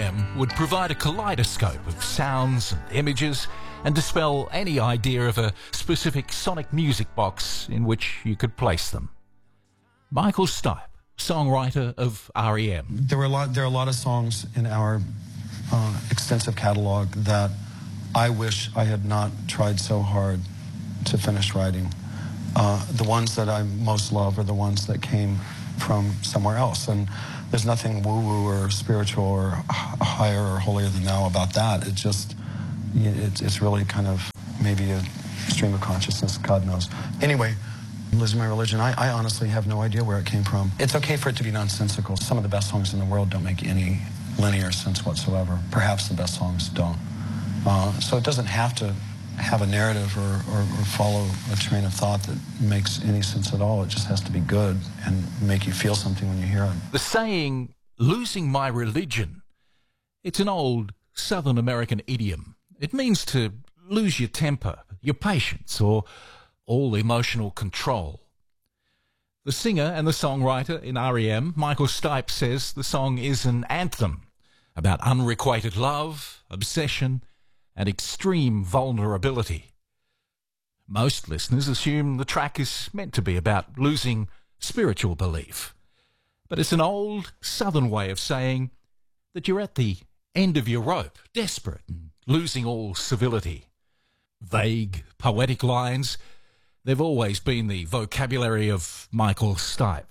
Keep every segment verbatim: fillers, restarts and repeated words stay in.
M would provide a kaleidoscope of sounds and images and dispel any idea of a specific sonic music box in which you could place them. Michael Stipe, songwriter of R E M. There were a lot. There are a lot of songs in our uh, extensive catalog that I wish I had not tried so hard to finish writing. Uh, the ones that I most love are the ones that came from somewhere else, and there's nothing woo-woo or spiritual or higher or holier than thou about that. It just, it's, it's really kind of maybe a stream of consciousness, God knows. Anyway, Losing My Religion, I, I honestly have no idea where it came from. It's okay for it to be nonsensical. Some of the best songs in the world don't make any linear sense whatsoever. Perhaps the best songs don't. Uh, so it doesn't have to have a narrative or, or, or follow a train of thought that makes any sense at all. It just has to be good and make you feel something when you hear it. The saying, losing my religion, it's an old Southern American idiom. It means to lose your temper, your patience, or all emotional control. The singer and the songwriter in R E M, Michael Stipe, says the song is an anthem about unrequited love, obsession, and extreme vulnerability. Most listeners assume the track is meant to be about losing spiritual belief. But it's an old Southern way of saying that you're at the end of your rope, desperate and losing all civility. Vague, poetic lines, they've always been the vocabulary of Michael Stipe.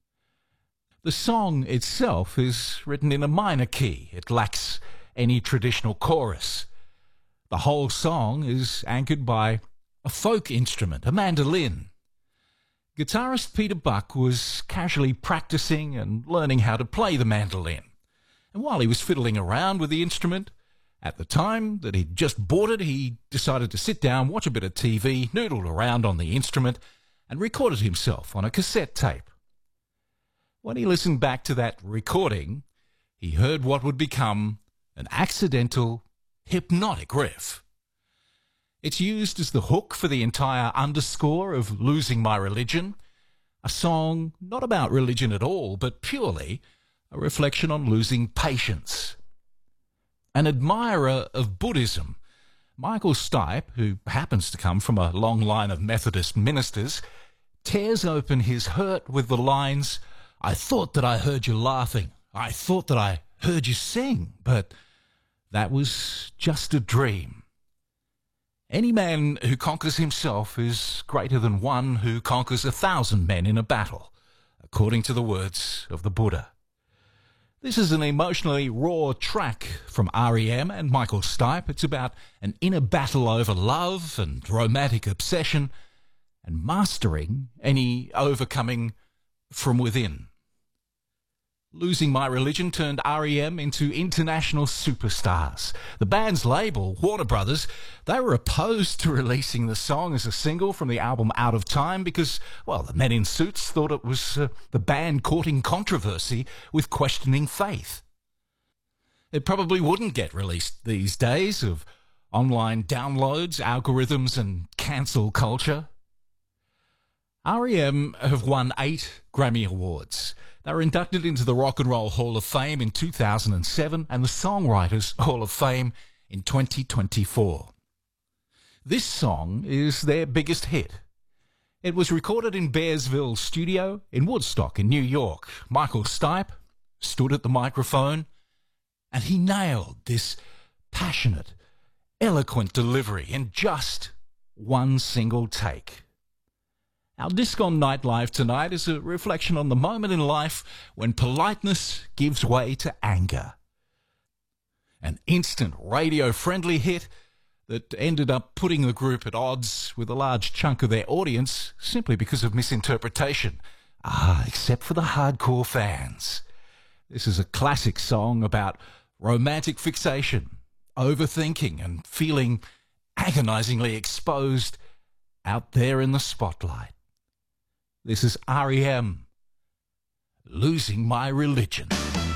The song itself is written in a minor key. It lacks any traditional chorus. The whole song is anchored by a folk instrument, a mandolin. Guitarist Peter Buck was casually practicing and learning how to play the mandolin. And while he was fiddling around with the instrument, at the time that he'd just bought it, he decided to sit down, watch a bit of T V, noodled around on the instrument, and recorded himself on a cassette tape. When he listened back to that recording, he heard what would become an accidental, hypnotic riff. It's used as the hook for the entire underscore of Losing My Religion, a song not about religion at all, but purely a reflection on losing patience. An admirer of Buddhism, Michael Stipe, who happens to come from a long line of Methodist ministers, tears open his hurt with the lines, "I thought that I heard you laughing. I thought that I heard you sing, but that was just a dream." Any man who conquers himself is greater than one who conquers a thousand men in a battle, according to the words of the Buddha. This is an emotionally raw track from R E M and Michael Stipe. It's about an inner battle over love and romantic obsession and mastering any overcoming from within. Losing My Religion turned R E M into international superstars. The band's label, Warner Brothers, they were opposed to releasing the song as a single from the album Out of Time because, well, the men in suits thought it was uh, the band courting controversy with questioning faith. It probably wouldn't get released these days of online downloads, algorithms, and cancel culture. R E M have won eight Grammy Awards. They were inducted into the Rock and Roll Hall of Fame in two thousand seven and the Songwriters Hall of Fame in twenty twenty-four. This song is their biggest hit. It was recorded in Bearsville Studio in Woodstock in New York. Michael Stipe stood at the microphone and he nailed this passionate, eloquent delivery in just one single take. Our disc on Nightlife tonight is a reflection on the moment in life when politeness gives way to anger. An instant radio-friendly hit that ended up putting the group at odds with a large chunk of their audience simply because of misinterpretation. Ah, except for the hardcore fans. This is a classic song about romantic fixation, overthinking, and feeling agonizingly exposed out there in the spotlight. This is R E M, Losing My Religion.